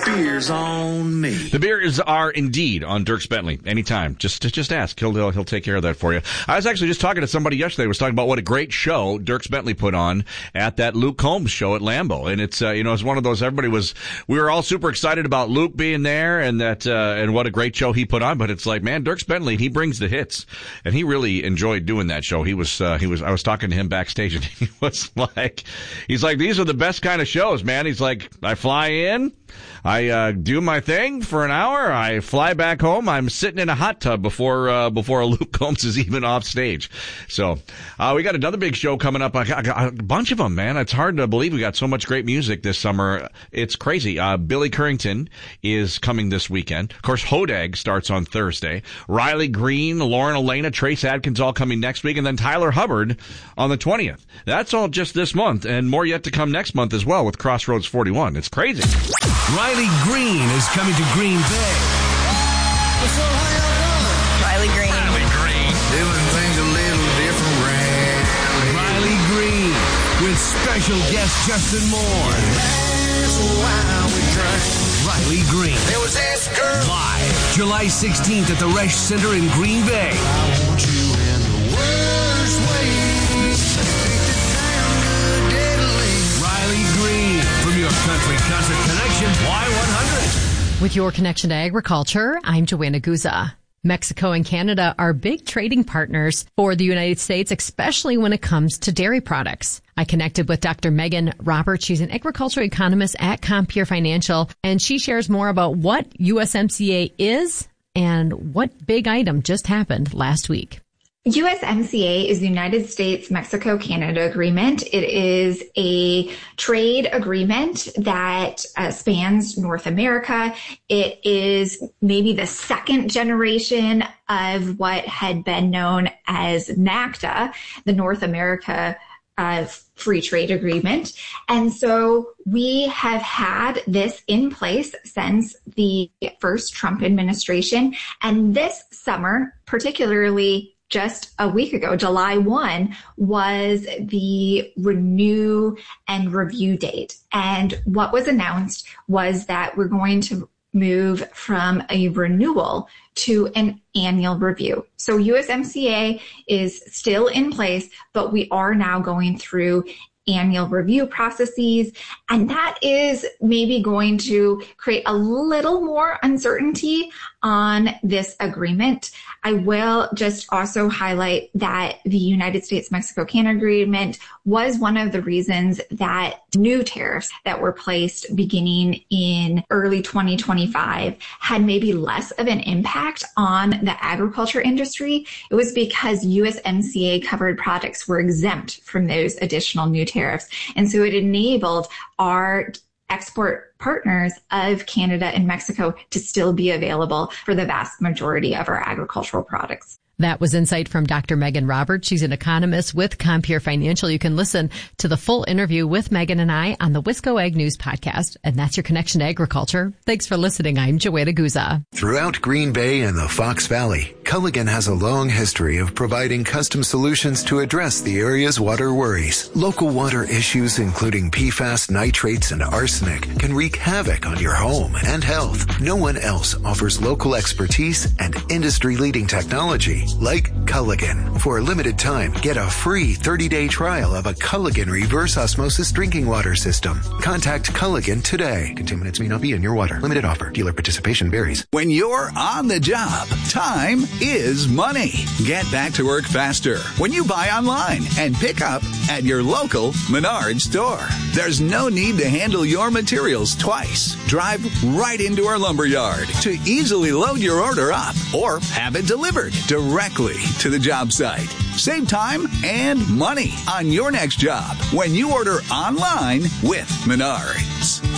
beer's on me. The beers are indeed on Dierks Bentley. Anytime. Just ask. He'll take care of that for you. I was actually just talking to somebody yesterday. Was talking about what a great show Dierks Bentley put on at that Luke Combs show at Lambeau. And it's, it's one of those, we were all super excited about Luke being there and that, and what a great show he put on. But it's like, man, Dierks Bentley, he brings the hits. And he really enjoyed doing that show. I was talking to him backstage and he's like, these are the best kind of shows, man. He's like, I fly in, I do my thing for an hour, I fly back home, I'm sitting in a hot tub before Luke Combs is even off stage. So we got another big show coming up. I got a bunch of them, man. It's hard to believe we got so much great music this summer. It's crazy. Billy Currington is coming this weekend. Of course, Hodag starts on Thursday. Riley Green, Lauren Elena, Trace Adkins all coming next week, and then Tyler Hubbard on the 20th. That's all just this month, and more yet to come next month as well with Crossroads 41. It's crazy. Riley Green is coming to Green Bay. Riley Green. Doing things a little different round. Riley Green with special guest Justin Moore. That's why we drank. Riley Green. There was this girl. Live July 16th at the Resch Center in Green Bay. I want you in the worst way. Take it down to deadly. Riley Green from your Country Concert Connection Y100. With your connection to agriculture, I'm Joanna Guza. Mexico and Canada are big trading partners for the United States, especially when it comes to dairy products. I connected with Dr. Megan Roberts. She's an agricultural economist at Compeer Financial, and she shares more about what USMCA is and what big item just happened last week. USMCA is the United States-Mexico-Canada Agreement. It is a trade agreement that spans North America. It is maybe the second generation of what had been known as NAFTA, the North America Free Trade Agreement. And so we have had this in place since the first Trump administration. And this summer, particularly just a week ago, July 1, was the renew and review date. And what was announced was that we're going to move from a renewal to an annual review. So USMCA is still in place, but we are now going through annual review processes, and that is maybe going to create a little more uncertainty on this agreement. I will just also highlight that the United States-Mexico-Canada agreement was one of the reasons that new tariffs that were placed beginning in early 2025 had maybe less of an impact on the agriculture industry. It was because USMCA covered products were exempt from those additional new tariffs. And so it enabled our export partners of Canada and Mexico to still be available for the vast majority of our agricultural products. That was insight from Dr. Megan Roberts. She's an economist with Compeer Financial. You can listen to the full interview with Megan and I on the Wisco Ag News podcast. And that's your connection to agriculture. Thanks for listening. I'm Joanna Guza. Throughout Green Bay and the Fox Valley, Culligan has a long history of providing custom solutions to address the area's water worries. Local water issues, including PFAS, nitrates, and arsenic, can wreak havoc on your home and health. No one else offers local expertise and industry-leading technology like Culligan. For a limited time, get a free 30-day trial of a Culligan reverse osmosis drinking water system. Contact Culligan today. Contaminants may not be in your water. Limited offer. Dealer participation varies. When you're on the job, time is money. Get back to work faster when you buy online and pick up at your local Menards store. There's no need to handle your materials twice. Drive right into our lumberyard to easily load your order up or have it delivered directly to the job site. Save time and money on your next job when you order online with Menards.